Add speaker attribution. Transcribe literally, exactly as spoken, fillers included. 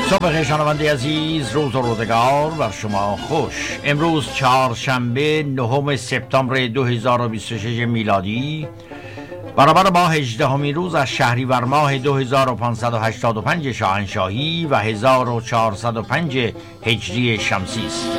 Speaker 1: صبح شنونده عزیز، روز و روزگار بر شما خوش. امروز چهارشنبه نهم سپتامبر دو هزار و بیست و شش میلادی، برابر با هجدهمین روز از شهریور ماه دو هزار و پانصد و هشتاد و پنج شاهنشاهی و هزار و چهارصد و پنج هجری شمسی است.